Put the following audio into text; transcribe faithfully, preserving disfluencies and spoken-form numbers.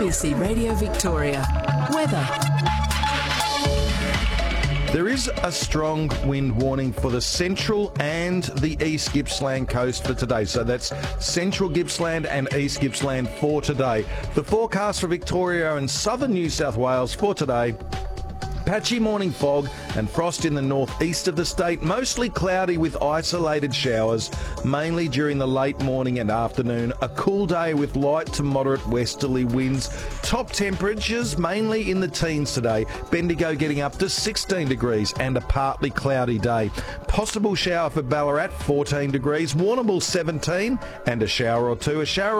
B C Radio Victoria. Weather. There is a strong wind warning for the central and the East Gippsland coast for today. So that's central Gippsland and East Gippsland for today. The forecast for Victoria and southern New South Wales for today: patchy morning fog and frost in the northeast of the state, mostly cloudy with isolated showers, mainly during the late morning and afternoon. A cool day with light to moderate westerly winds. Top temperatures mainly in the teens today. Bendigo getting up to sixteen degrees and a partly cloudy day. Possible shower for Ballarat, fourteen degrees. Warrnambool, seventeen, and a shower or two. A shower